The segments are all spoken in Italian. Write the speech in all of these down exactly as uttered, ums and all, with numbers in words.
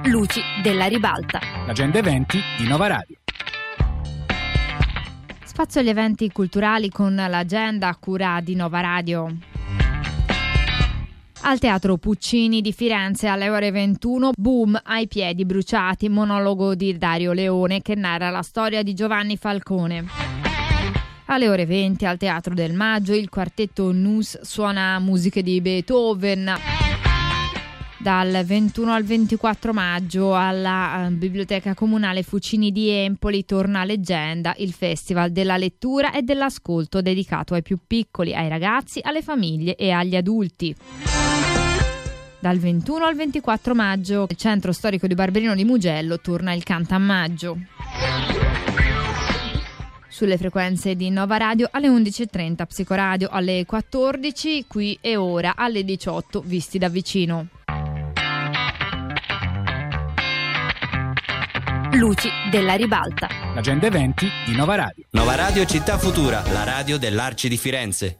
Luci della ribalta. L'agenda eventi di Nova Radio. Spazio agli eventi culturali con l'agenda a cura di Nova Radio. Al Teatro Puccini di Firenze alle ore ventuno, Boom ai piedi bruciati, monologo di Dario Leone che narra la storia di Giovanni Falcone. Alle ore venti al Teatro del Maggio il quartetto Nus suona musiche di Beethoven. Dal ventuno al ventiquattro maggio alla Biblioteca Comunale Fucini di Empoli torna Leggenda, il festival della lettura e dell'ascolto dedicato ai più piccoli, ai ragazzi, alle famiglie e agli adulti. Dal ventuno al ventiquattro maggio il centro storico di Barberino di Mugello torna il Cantamaggio. Sulle frequenze di Nova Radio alle undici e trenta Psicoradio, alle quattordici Qui e Ora, alle diciotto Visti da vicino. Luci della ribalta. L'agenda eventi di Nova Radio. Nova Radio Città Futura, la radio dell'Arci di Firenze.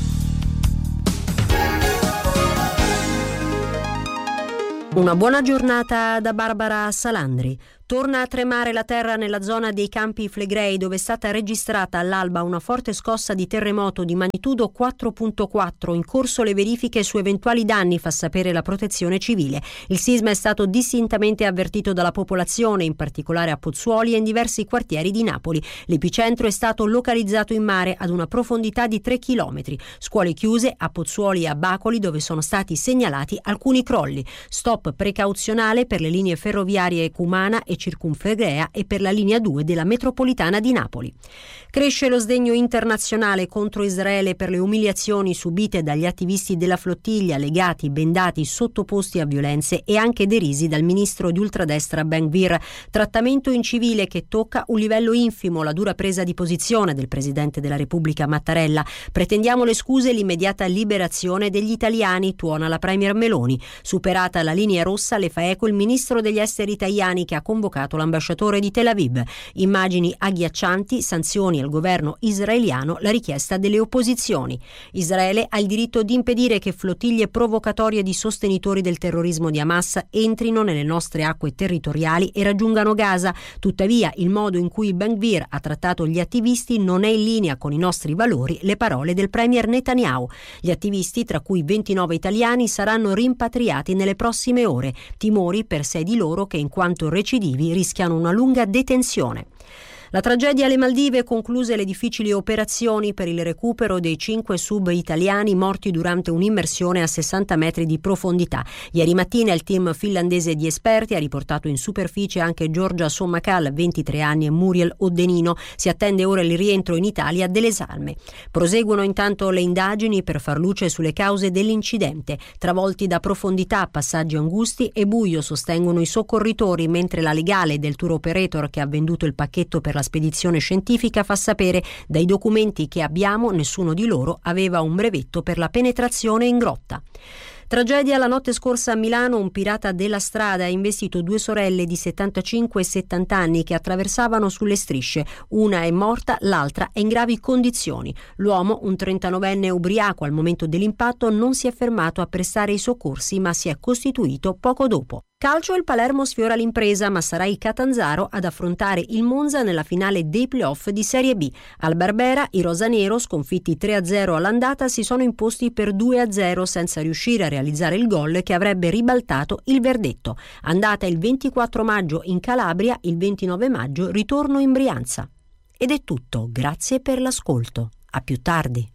Una buona giornata da Barbara Salandri. Torna a tremare la terra nella zona dei Campi Flegrei, dove è stata registrata all'alba una forte scossa di terremoto di magnitudo quattro virgola quattro. In corso le verifiche su eventuali danni, fa sapere la Protezione Civile. Il sisma è stato distintamente avvertito dalla popolazione, in particolare a Pozzuoli e in diversi quartieri di Napoli. L'epicentro è stato localizzato in mare ad una profondità di tre chilometri. Scuole chiuse a Pozzuoli e a Bacoli, dove sono stati segnalati alcuni crolli. Stop precauzionale per le linee ferroviarie Cumana e Circunflegrea e per la linea due della metropolitana di Napoli. Cresce lo sdegno internazionale contro Israele per le umiliazioni subite dagli attivisti della flottiglia, legati, bendati, sottoposti a violenze e anche derisi dal ministro di ultradestra Ben-Gvir. Trattamento incivile che tocca un livello infimo, la dura presa di posizione del presidente della Repubblica Mattarella. Pretendiamo le scuse e l'immediata liberazione degli italiani, tuona la premier Meloni. Superata la linea rossa, le fa eco il ministro degli esteri Tajani, che ha convocato l'ambasciatore di Tel Aviv. Immagini agghiaccianti, sanzioni al governo israeliano, la richiesta delle opposizioni. Israele ha il diritto di impedire che flottiglie provocatorie di sostenitori del terrorismo di Hamas entrino nelle nostre acque territoriali e raggiungano Gaza. Tuttavia, il modo in cui Ben-Gvir ha trattato gli attivisti non è in linea con i nostri valori, le parole del premier Netanyahu. Gli attivisti, tra cui ventinove italiani, saranno rimpatriati nelle prossime ore. Timori per sei di loro che, in quanto recidivi, rischiano una lunga detenzione. La tragedia alle Maldive concluse le difficili operazioni per il recupero dei cinque sub italiani morti durante un'immersione a sessanta metri di profondità. Ieri mattina il team finlandese di esperti ha riportato in superficie anche Giorgia Sommakal, ventitré anni, e Muriel Oddenino. Si attende ora il rientro in Italia delle salme. Proseguono intanto le indagini per far luce sulle cause dell'incidente. Travolti da profondità, passaggi angusti e buio, sostengono i soccorritori, mentre la legale del tour operator che ha venduto il pacchetto per la spedizione scientifica fa sapere: dai documenti che abbiamo nessuno di loro aveva un brevetto per la penetrazione in grotta. Tragedia la notte scorsa a Milano, un pirata della strada ha investito due sorelle di settantacinque e settanta anni che attraversavano sulle strisce. Una è morta, l'altra è in gravi condizioni. L'uomo, un trentanovenne ubriaco al momento dell'impatto, non si è fermato a prestare i soccorsi, ma si è costituito poco dopo. Calcio, il Palermo sfiora l'impresa, ma sarà il Catanzaro ad affrontare il Monza nella finale dei playoff di Serie B. Al Barbera i rosanero, sconfitti tre a zero all'andata, si sono imposti per due a zero senza riuscire a realizzare il gol che avrebbe ribaltato il verdetto. Andata il ventiquattro maggio in Calabria, il ventinove maggio ritorno in Brianza. Ed è tutto, grazie per l'ascolto. A più tardi.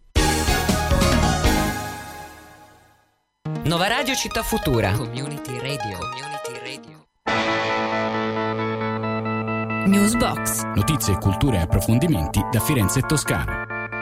Nova Radio Città Futura. Community Radio. Community Radio. Newsbox. Notizie, cultura e approfondimenti da Firenze e Toscana.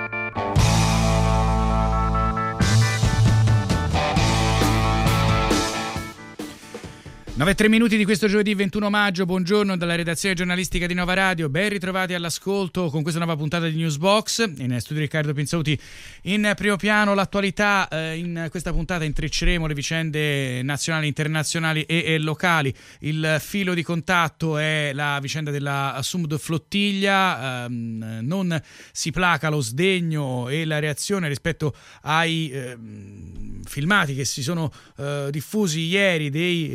nove e tre minuti di questo giovedì ventuno maggio, buongiorno dalla redazione giornalistica di Nova Radio, ben ritrovati all'ascolto con questa nuova puntata di Newsbox. In studio Riccardo Pinzauti. In primo piano l'attualità, eh, in questa puntata intrecceremo le vicende nazionali, internazionali e, e locali. Il filo di contatto è la vicenda della Sumd Flottiglia, ehm, non si placa lo sdegno e la reazione rispetto ai eh, filmati che si sono eh, diffusi ieri dei eh,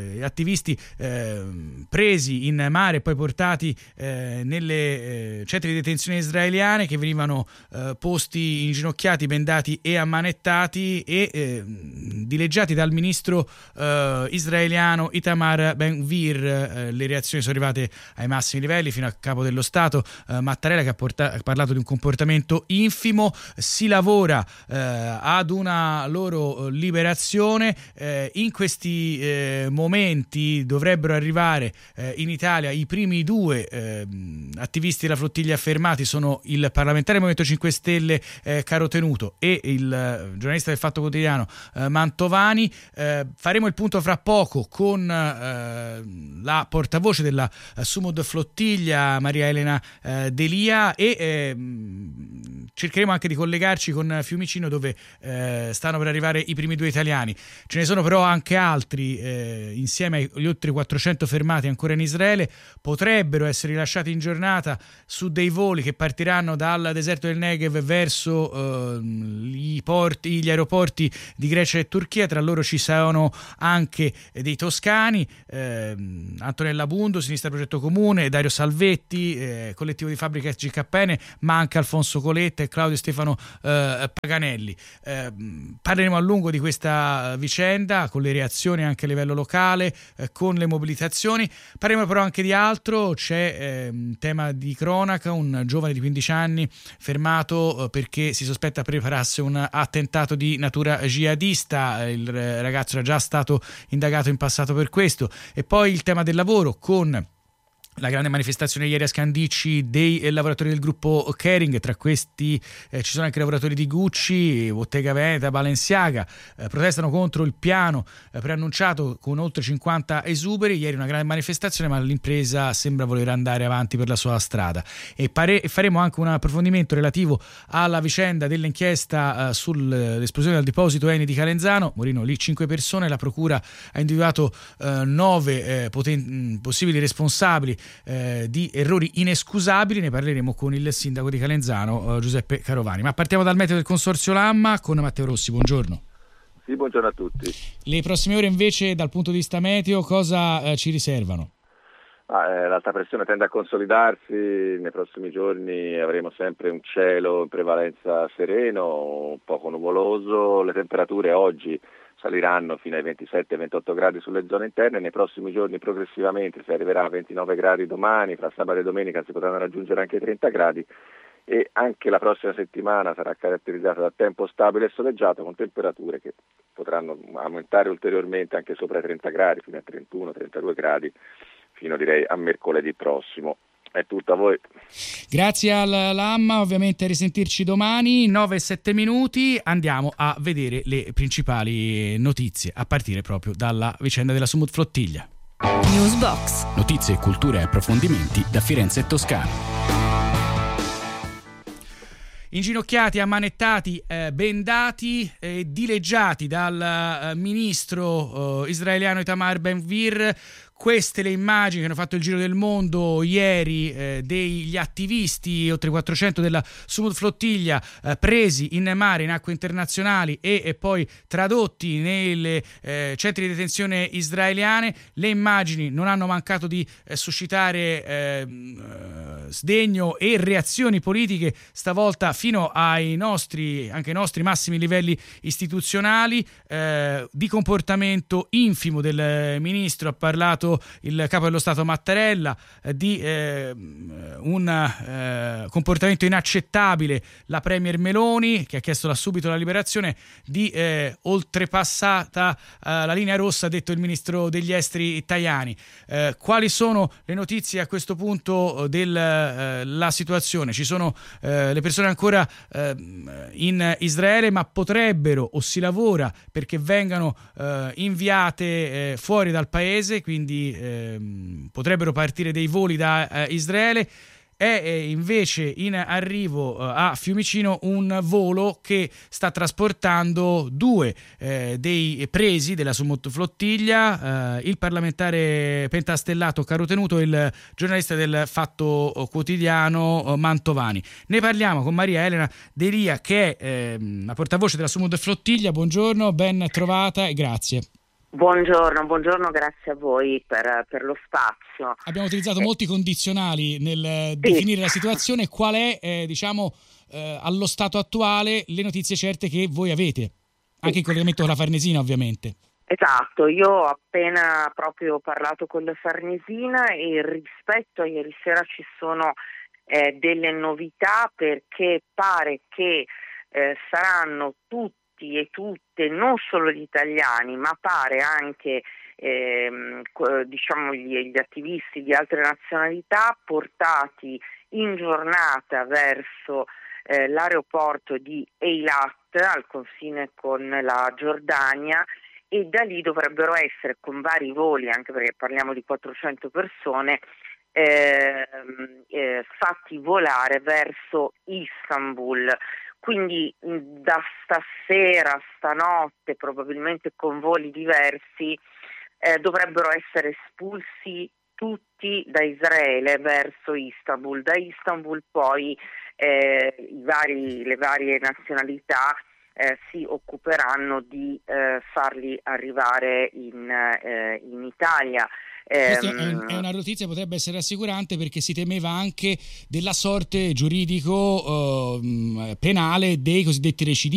eh, attivisti eh, presi in mare e poi portati eh, nelle eh, centri di detenzione israeliane, che venivano eh, posti inginocchiati, bendati e ammanettati e eh, dileggiati dal ministro eh, israeliano Itamar Ben-Gvir. Eh, le reazioni sono arrivate ai massimi livelli, fino al capo dello Stato eh, Mattarella, che ha, porta- ha parlato di un comportamento infimo. Si lavora eh, ad una loro liberazione. Eh, in questi eh, momenti dovrebbero arrivare eh, in Italia i primi due eh, attivisti della flottiglia fermati. Sono il parlamentare Movimento cinque Stelle eh, Carotenuto e il eh, giornalista del Fatto Quotidiano eh, Mantovani. Eh, faremo il punto fra poco con eh, la portavoce della eh, Sumud Flottiglia, Maria Elena eh, Delia, e eh, cercheremo anche di collegarci con Fiumicino, dove eh, stanno per arrivare i primi due italiani. Ce ne sono però anche altri, eh, insieme agli oltre quattrocento fermati ancora in Israele. Potrebbero essere rilasciati in giornata su dei voli che partiranno dal deserto del Negev verso eh, i porti, gli aeroporti di Grecia e Turchia. Tra loro ci sono anche dei toscani, eh, Antonella Bundo, Sinistra Progetto Comune, Dario Salvetti, eh, collettivo di Fabbrica G K N, ma anche Alfonso Coletta e Claudio Stefano eh, Paganelli. Eh, parleremo a lungo di questa vicenda, con le reazioni anche a livello locale, eh, con le mobilitazioni. Parleremo però anche di altro. C'è un eh, tema di cronaca: un giovane di quindici anni fermato eh, perché si sospetta preparasse un attentato di natura jihadista. Il ragazzo era già stato indagato in passato per questo. E poi il tema del lavoro, con la grande manifestazione ieri a Scandicci dei eh, lavoratori del gruppo Kering. Tra questi eh, ci sono anche lavoratori di Gucci, Bottega Veneta, Balenciaga. Eh, protestano contro il piano eh, preannunciato con oltre cinquanta esuberi. Ieri una grande manifestazione, ma l'impresa sembra voler andare avanti per la sua strada. E pare- faremo anche un approfondimento relativo alla vicenda dell'inchiesta eh, sull'esplosione del deposito Eni di Calenzano. Morirono lì cinque persone. La procura ha individuato eh, nove eh, poten- possibili responsabili Eh, di errori inescusabili. Ne parleremo con il sindaco di Calenzano, eh, Giuseppe Carovani. Ma partiamo dal meteo del Consorzio Lamma con Matteo Rossi. Buongiorno. Sì, buongiorno a tutti. Le prossime ore invece, dal punto di vista meteo, cosa eh, ci riservano? Ah, eh, l'alta pressione tende a consolidarsi. Nei prossimi giorni avremo sempre un cielo in prevalenza sereno, un poco nuvoloso. Le temperature oggi saliranno fino ai ventisette ventotto gradi sulle zone interne. Nei prossimi giorni progressivamente si arriverà a ventinove gradi domani, fra sabato e domenica si potranno raggiungere anche i trenta gradi, e anche la prossima settimana sarà caratterizzata da tempo stabile e soleggiato, con temperature che potranno aumentare ulteriormente anche sopra i trenta gradi, fino a trentuno trentadue gradi, fino direi a mercoledì prossimo. È tutto, a voi. Grazie al Lamma, ovviamente a risentirci domani. Nove e sette minuti, andiamo a vedere le principali notizie, a partire proprio dalla vicenda della Sumud Flottiglia. Newsbox. Notizie, cultura e approfondimenti da Firenze e Toscana. Inginocchiati, ammanettati, eh, bendati e eh, dileggiati dal eh, ministro eh, israeliano Itamar Ben-Gvir. Queste le immagini che hanno fatto il giro del mondo ieri eh, degli attivisti, oltre quattrocento della Sumud Flottiglia, eh, presi in mare, in acque internazionali e, e poi tradotti nei eh, centri di detenzione israeliane. Le immagini non hanno mancato di eh, suscitare eh, sdegno e reazioni politiche, stavolta fino ai nostri, anche ai nostri massimi livelli istituzionali. Eh, di comportamento infimo del ministro ha parlato il capo dello Stato Mattarella, eh, di eh, un eh, comportamento inaccettabile la Premier Meloni, che ha chiesto da subito la liberazione, di eh, oltrepassata eh, la linea rossa, ha detto il ministro degli esteri Tajani. Eh, quali sono le notizie a questo punto della eh, situazione? Ci sono eh, le persone ancora eh, in Israele, ma potrebbero, o si lavora perché vengano eh, inviate eh, fuori dal paese, quindi Ehm, potrebbero partire dei voli da eh, Israele. È eh, invece in arrivo eh, a Fiumicino un volo che sta trasportando due eh, dei presi della Sumud Flottiglia, eh, il parlamentare pentastellato Carotenuto e il giornalista del Fatto Quotidiano eh, Mantovani. Ne parliamo con Maria Elena Delia, che è eh, la portavoce della Sumud Flottiglia. Buongiorno, ben trovata e grazie. Buongiorno, buongiorno, grazie a voi per, per lo spazio. Abbiamo utilizzato eh, molti condizionali nel sì. definire la situazione. Qual è, eh, diciamo, eh, allo stato attuale le notizie certe che voi avete? Anche in collegamento con la Farnesina, ovviamente. Esatto, io ho appena proprio parlato con la Farnesina e rispetto a ieri sera ci sono eh, delle novità, perché pare che eh, saranno tutti e tutte, non solo gli italiani, ma pare anche ehm, diciamo gli, gli attivisti di altre nazionalità, portati in giornata verso eh, l'aeroporto di Eilat al confine con la Giordania, e da lì dovrebbero essere, con vari voli, anche perché parliamo di quattrocento persone, eh, eh, fatti volare verso Istanbul. Quindi da stasera, stanotte, probabilmente con voli diversi, eh, dovrebbero essere espulsi tutti da Israele verso Istanbul. Da Istanbul poi eh, i vari, le varie nazionalità eh, si occuperanno di eh, farli arrivare in, eh, in Italia. Questa è, un, è una notizia, potrebbe essere rassicurante, perché si temeva anche della sorte giuridico eh, penale dei cosiddetti recidivi.